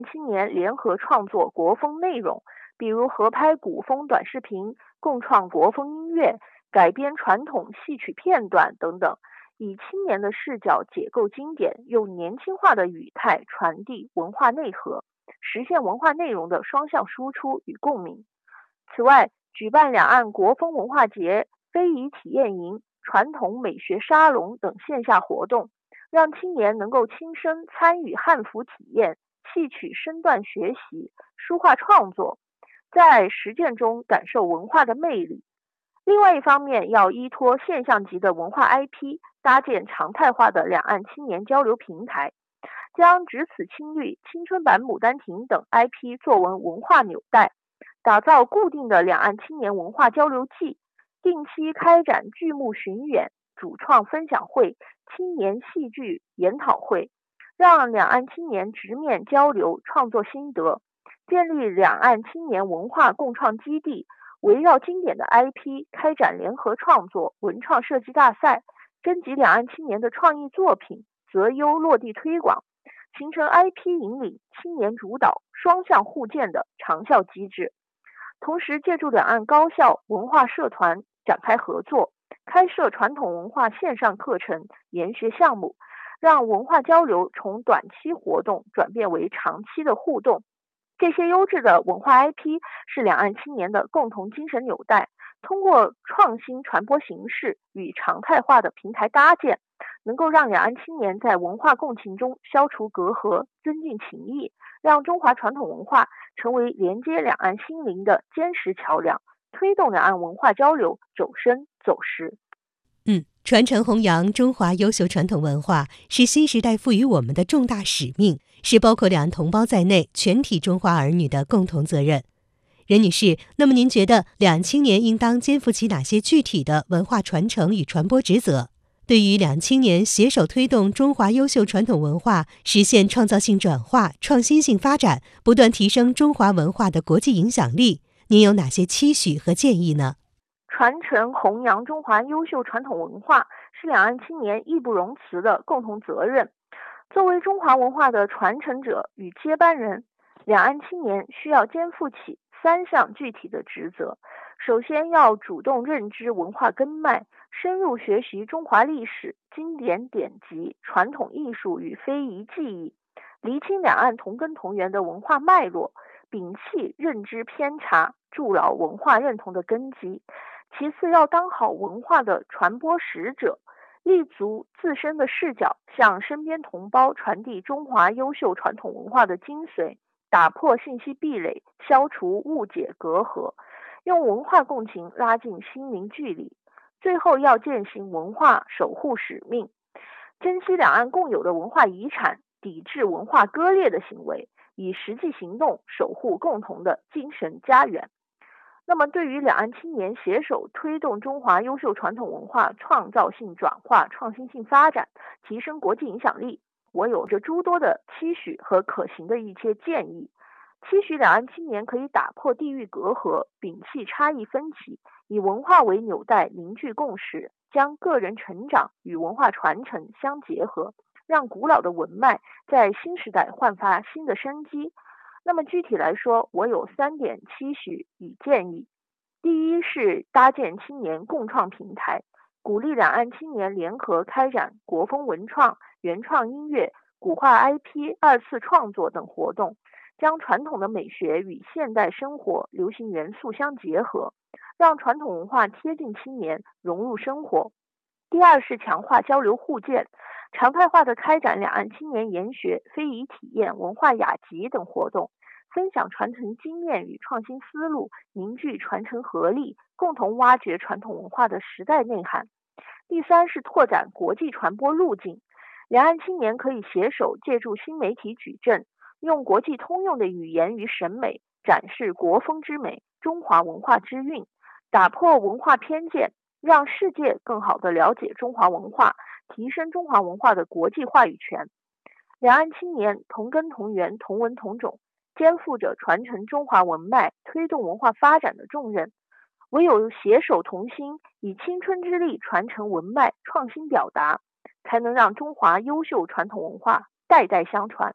青年联合创作国风内容，比如合拍古风短视频、共创国风音乐、改编传统戏曲片段等等，以青年的视角解构经典，用年轻化的语态传递文化内核，实现文化内容的双向输出与共鸣。此外，举办两岸国风文化节、非遗体验营、传统美学沙龙等线下活动，让青年能够亲身参与汉服体验、戏曲身段学习、书画创作，在实践中感受文化的魅力。另外一方面，要依托现象级的文化 IP，搭建常态化的两岸青年交流平台，将《只此青绿》、青春版《牡丹亭》等 IP 作为文化纽带，打造固定的两岸青年文化交流季，定期开展剧目巡演、主创分享会、青年戏剧研讨会，让两岸青年直面交流、创作心得，建立两岸青年文化共创基地，围绕经典的 IP 开展联合创作、文创设计大赛，征集两岸青年的创意作品，择优落地推广，形成 IP 引领、青年主导、双向互鉴的长效机制。同时，借助两岸高校、文化社团展开合作，开设传统文化线上课程、研学项目，让文化交流从短期活动转变为长期的互动。这些优质的文化 IP 是两岸青年的共同精神纽带，通过创新传播形式与常态化的平台搭建，能够让两岸青年在文化共情中消除隔阂，增进情谊，让中华传统文化成为连接两岸心灵的坚实桥梁，推动两岸文化交流走深走实。 传承弘扬中华优秀传统文化是新时代赋予我们的重大使命，是包括两岸同胞在内全体中华儿女的共同责任。任女士，那么您觉得两岸青年应当肩负起哪些具体的文化传承与传播职责？对于两岸青年携手推动中华优秀传统文化实现创造性转化、创新性发展，不断提升中华文化的国际影响力，您有哪些期许和建议呢？ 传承弘扬中华优秀传统文化是两岸青年义不容辞的共同责任。作为中华文化的传承者与接班人，两岸青年需要肩负起3项具体的职责。首先，要主动认知文化根脉，深入学习中华历史、经典典籍、传统艺术与非遗技艺，厘清两岸同根同源的文化脉络，摒弃认知偏差，筑牢文化认同的根基。其次，要当好文化的传播使者，立足自身的视角，向身边同胞传递中华优秀传统文化的精髓，打破信息壁垒，消除误解隔阂，用文化共情拉近心灵距离。最后，要践行文化守护使命，珍惜两岸共有的文化遗产，抵制文化割裂的行为，以实际行动守护共同的精神家园。那么，对于两岸青年携手推动中华优秀传统文化创造性转化、创新性发展，提升国际影响力，我有着诸多的期许和可行的一些建议。期许两岸青年可以打破地域隔阂，摒弃差异分歧，以文化为纽带凝聚共识，将个人成长与文化传承相结合，让古老的文脉在新时代焕发新的生机。那么具体来说，我有3点期许与建议。第一是搭建青年共创平台，鼓励两岸青年联合开展国风文创、原创音乐、古画 IP 2次创作等活动，将传统的美学与现代生活流行元素相结合，让传统文化贴近青年，融入生活。第二是强化交流互鉴，常态化的开展两岸青年研学、非遗体验、文化雅集等活动，分享传承经验与创新思路，凝聚传承合力，共同挖掘传统文化的时代内涵。第三是拓展国际传播路径，两岸青年可以携手借助新媒体矩阵，用国际通用的语言与审美，展示国风之美、中华文化之韵，打破文化偏见，让世界更好地了解中华文化，提升中华文化的国际话语权。两岸青年同根同源、同文同种，肩负着传承中华文脉、推动文化发展的重任。唯有携手同心，以青春之力传承文脉、创新表达，才能让中华优秀传统文化代代相传，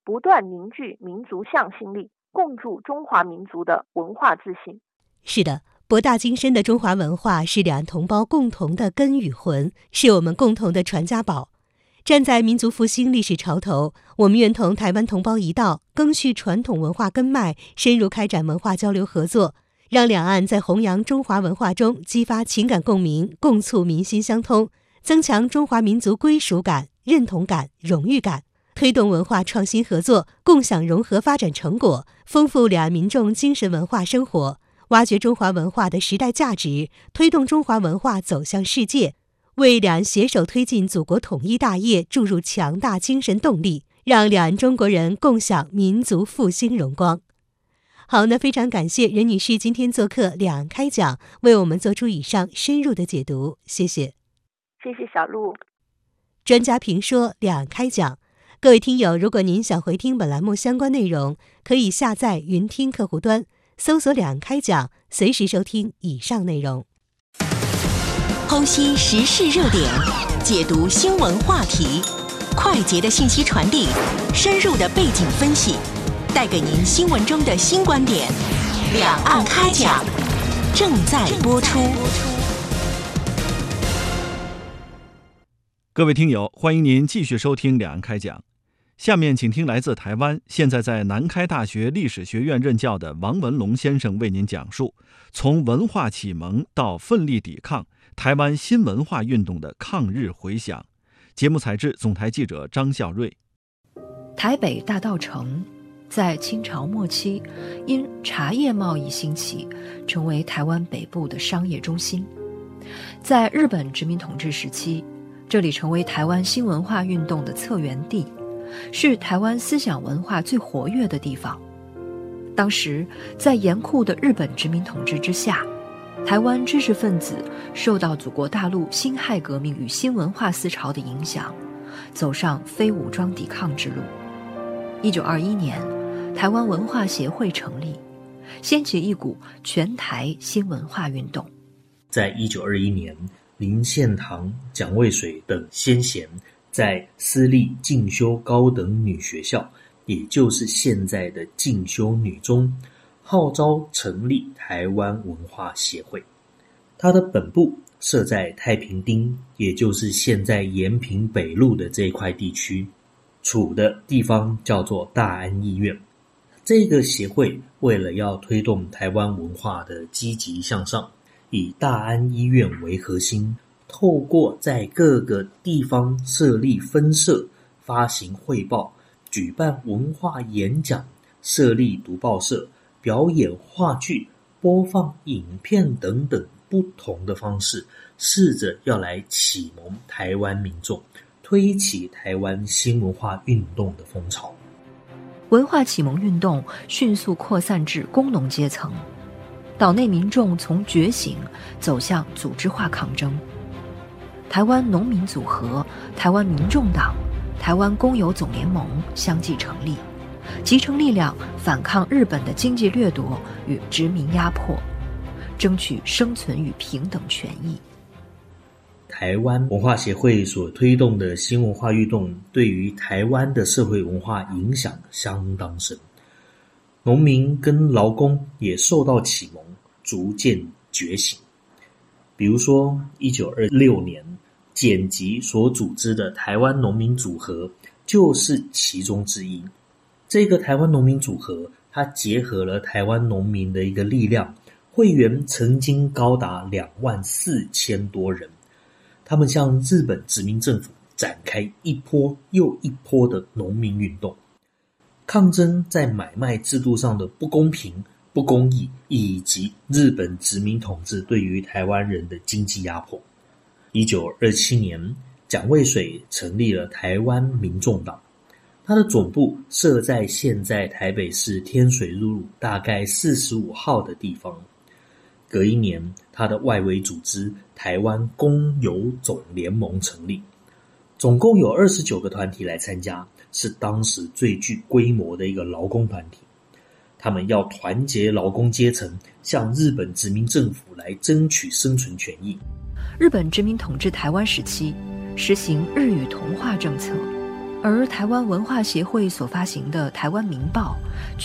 不断凝聚民族向心力，共筑中华民族的文化自信。 是的，博大精深的中华文化是两岸同胞共同的根与魂，是我们共同的传家宝。站在民族复兴历史潮头，我们愿同台湾同胞一道，赓续传统文化根脉，深入开展文化交流合作，让两岸在弘扬中华文化中激发情感共鸣，共促民心相通，增强中华民族归属感、认同感、荣誉感，推动文化创新合作，共享融合发展成果，丰富两岸民众精神文化生活，挖掘中华文化的时代价值，推动中华文化走向世界，为两岸携手推进祖国统一大业注入强大精神动力，让两岸中国人共享民族复兴荣光。好，那非常感谢任女士今天做客两岸开讲，为我们做出以上深入的解读，谢谢。 谢谢小璐。 专家评说两岸开讲，各位听友，如果您想回听本栏目相关内容，可以下载云听客户端，搜索两岸开讲，随时收听以上内容。 剖析时事热点，解读新闻话题，快捷的信息传递，深入的背景分析，带给您新闻中的新观点。两岸开讲正在播出。 各位听友，欢迎您继续收听两岸开讲。下面请听来自台湾，现在在南开大学历史学院任教的王文龙先生为您讲述从文化启蒙到奋力抵抗台湾新文化运动的抗日回响。节目采制总台记者张孝瑞。 台北大稻埕在清朝末期因茶叶贸易兴起，成为台湾北部的商业中心。在日本殖民统治时期，这里成为台湾新文化运动的策源地，是台湾思想文化最活跃的地方。当时在严酷的日本殖民统治之下，台湾知识分子受到祖国大陆辛亥革命与新文化思潮的影响，走上非武装抵抗之路。1921年，台湾文化协会成立，掀起一股全台新文化运动。 在1921年，林献堂、蒋渭水等先贤在私立进修高等女学校，也就是现在的进修女中，号召成立台湾文化协会。它的本部设在太平町，也就是现在延平北路的这一块地区，处的地方叫做大安医院。这个协会为了要推动台湾文化的积极向上，以大安医院为核心，透过在各个地方设立分社，发行汇报，举办文化演讲，设立读报社，表演话剧，播放影片等等不同的方式，试着要来启蒙台湾民众，推起台湾新文化运动的风潮。 文化启蒙运动迅速扩散至工农阶层，岛内民众从觉醒走向组织化抗争。台湾农民组合、台湾民众党、台湾工友总联盟相继成立，集成力量反抗日本的经济掠夺与殖民压迫，争取生存与平等权益。 台湾文化协会所推动的新文化运动，对于台湾的社会文化影响相当深。农民跟劳工也受到启蒙，逐渐觉醒。比如说1926年简吉所组织的台湾农民组合就是其中之一。这个台湾农民组合，它结合了台湾农民的一个力量，会员曾经高达24000多人。他们向日本殖民政府展开一波又一波的农民运动，抗争在买卖制度上的不公平、不公义，以及日本殖民统治对于台湾人的经济压迫。1927年，蒋渭水成立了台湾民众党，它的总部设在现在台北市天水路大概45号的地方。隔一年，他的外围组织台湾工友总联盟成立，总共有29个团体来参加，是当时最具规模的一个劳工团体。他们要团结劳工阶层，向日本殖民政府来争取生存权益。 日本殖民统治台湾时期，实行日语同化政策， 而台湾文化协会所发行的《台湾民报》